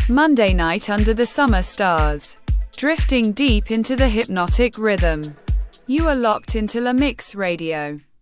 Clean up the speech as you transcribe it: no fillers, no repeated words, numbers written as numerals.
Monday night under the summer stars. Drifting deep into the hypnotic rhythm. You are locked into La Mix Radio.